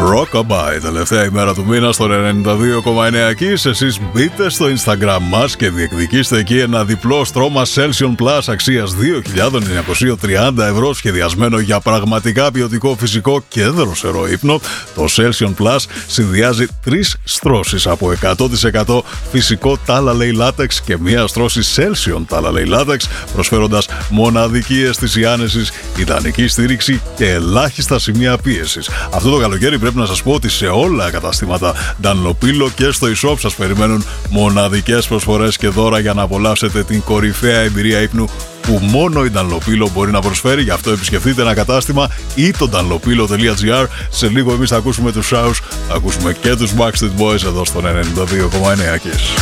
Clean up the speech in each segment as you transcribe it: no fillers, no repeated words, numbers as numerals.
Rockabye, τελευταία ημέρα του μήνα στο 92,9 Kiss. Εσείς μπείτε στο Instagram μας και διεκδικήστε εκεί ένα διπλό στρώμα Celsion Plus αξίας 2.930 ευρώ, σχεδιασμένο για πραγματικά ποιοτικό φυσικό και δροσερό ύπνο. Το Celsion Plus συνδυάζει 3 στρώσεις από 100% φυσικό Talalay Latex και μία στρώση Celsion Talalay Latex, προσφέροντας μοναδική αίσθηση άνεσης, ιδανική στήριξη και ελάχιστα σημεία πίεσης. Αυτό το καλοκαίρι πρέπει να σας πω ότι σε όλα τα καταστήματα Dunlopillo και στο e-shop σας περιμένουν μοναδικές προσφορές και δώρα για να απολαύσετε την κορυφαία εμπειρία ύπνου που μόνο η Dunlopillo μπορεί να προσφέρει. Γι' αυτό επισκεφτείτε ένα κατάστημα ή το dunlopillo.gr. Σε λίγο εμείς θα ακούσουμε τους Shows, θα ακούσουμε και τους Backstreet Boys εδώ στο 92,9 Kiss.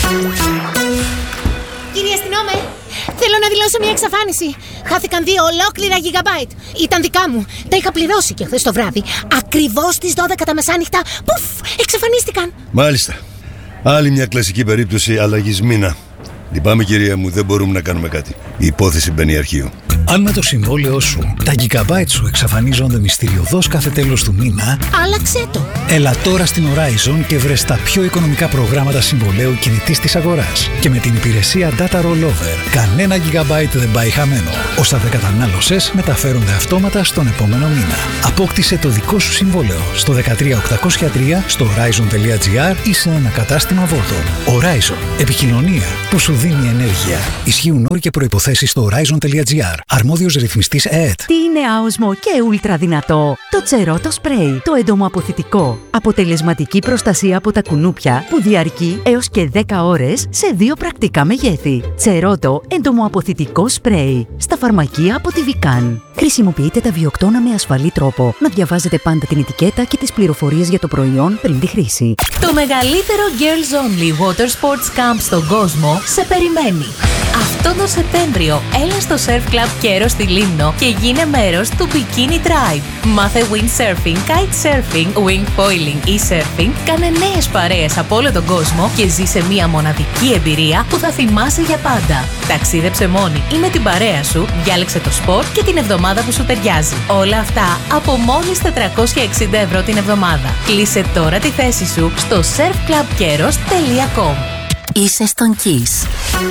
Κύριε αστυνόμε, θέλω να δηλώσω μια εξαφάνιση. Χάθηκαν 2 ολόκληρα gigabyte. Ήταν δικά μου. Τα είχα πληρώσει και χθες το βράδυ. Ακριβώς στις 12 τα μεσάνυχτα. Πουφ! Εξαφανίστηκαν. Μάλιστα. Άλλη μια κλασική περίπτωση αλλαγής μήνα. Λυπάμαι, κυρία μου, δεν μπορούμε να κάνουμε κάτι. Η υπόθεση μπαίνει αρχείο. Αν με το συμβόλαιό σου τα gigabyte σου εξαφανίζονται μυστηριωδώς κάθε τέλος του μήνα, άλλαξε το. Έλα τώρα στην Horizon και βρες τα πιο οικονομικά προγράμματα συμβολαίου κινητής της αγοράς. Και με την υπηρεσία Data Rollover, κανένα gigabyte δεν πάει χαμένο. Όσα δεν κατανάλωσες μεταφέρονται αυτόματα στον επόμενο μήνα. Απόκτησε το δικό σου συμβόλαιο στο 13803 στο horizon.gr ή σε ένα κατάστημα Volton. Horizon. Επικοινωνία που σου δίνει ενέργεια. Ισχύουν όροι και προϋποθέσεις στο horizon.gr. Αρμόδιος ρυθμιστής ΕΕΤ. Τι είναι άοσμο και ούλτρα δυνατό? Το Τσερότο Σπρέι, το εντομοαποθητικό. Αποτελεσματική προστασία από τα κουνούπια που διαρκεί έως και 10 ώρες σε 2 πρακτικά μεγέθη. Τσερότο εντομοαποθητικό σπρέι. Στα φαρμακεία από τη Βικάν. Χρησιμοποιείτε τα βιοκτώνα με ασφαλή τρόπο. Να διαβάζετε πάντα την ετικέτα και τις πληροφορίες για το προϊόν πριν τη χρήση. Το μεγαλύτερο Girls Only Water Sports Camp στον κόσμο σε περιμένει. Αυτό το Σεπτέμβριο έλα στο Surf Club Κέρος στη Λίμνο και γίνε μέρος του Bikini Tribe. Μάθε windsurfing, kitesurfing, wing foiling ή surfing, κάνε νέες παρέες από όλο τον κόσμο και ζήσε μια μοναδική εμπειρία που θα θυμάσαι για πάντα. Ταξίδεψε μόνη ή με την παρέα σου, διάλεξε το σπορ και την εβδομάδα που σου ταιριάζει. Όλα αυτά από μόλις 460 ευρώ την εβδομάδα. Κλείσε τώρα τη θέση σου στο surfclubkeros.com. Είσαι στον Kiss.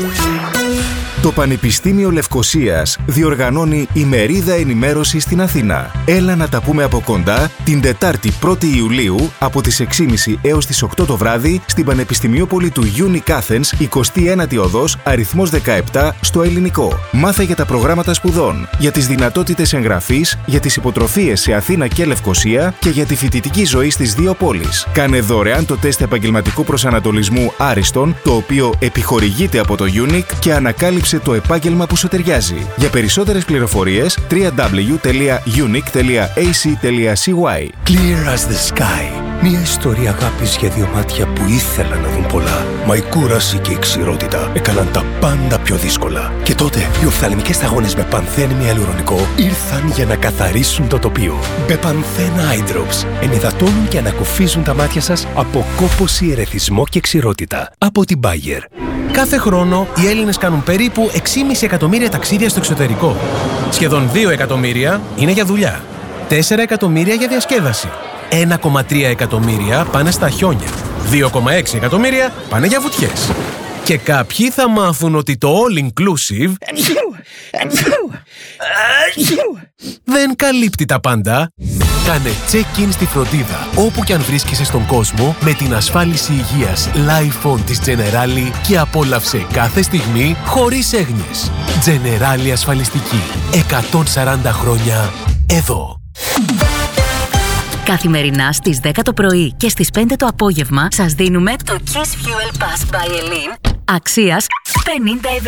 Το Πανεπιστήμιο Λευκωσίας διοργανώνει ημερίδα ενημέρωση στην Αθήνα. Έλα να τα πούμε από κοντά την Τετάρτη 1η Ιουλίου από τις 6.30 έως τις 8 το βράδυ στην Πανεπιστημιόπολη του Unic Athens, 29η οδός, αριθμός 17, στο Ελληνικό. Μάθε για τα προγράμματα σπουδών, για τις δυνατότητες εγγραφής, για τις υποτροφίες σε Αθήνα και Λευκωσία και για τη φοιτητική ζωή στις δύο πόλεις. Κάνε δωρεάν το τεστ επαγγελματικού προσανατολισμού Άριστον, το οποίο επιχορηγείται από το Unic και ανακάλυψε το επάγγελμα που σου ταιριάζει. Για περισσότερες πληροφορίες www.unic.ac.cy. Clear as the sky. Μια ιστορία αγάπης για 2 μάτια που ήθελαν να δουν πολλά. Μα η κούραση και η ξηρότητα έκαναν τα πάντα πιο δύσκολα. Και τότε οι οφθαλμικές σταγόνες με πανθένη ιαλουρονικό ήρθαν για να καθαρίσουν το τοπίο. Bepanthen Eye Drops ενυδατώνουν και ανακουφίζουν τα μάτια σας από κόπωση, ερεθισμό και ξηρότητα. Από την Bayer. Κάθε χρόνο οι Έλληνες κάνουν περίπου 6,5 εκατομμύρια ταξίδια στο εξωτερικό. Σχεδόν 2 εκατομμύρια είναι για δουλειά. 4 εκατομμύρια για διασκέδαση. 1,3 εκατομμύρια πάνε στα χιόνια. 2,6 εκατομμύρια πάνε για βουτιές. Και κάποιοι θα μάθουν ότι το all inclusive δεν καλύπτει τα πάντα. Κάνε check-in στη φροντίδα όπου και αν βρίσκεσαι στον κόσμο με την ασφάλιση υγείας Lifon της Generali και απόλαυσε κάθε στιγμή χωρίς έγνοιες. Generali ασφαλιστική. 140 χρόνια εδώ. Καθημερινά στις 10 το πρωί και στις 5 το απόγευμα σας δίνουμε το Kiss Fuel Pass by Elin αξίας 50 ευρώ.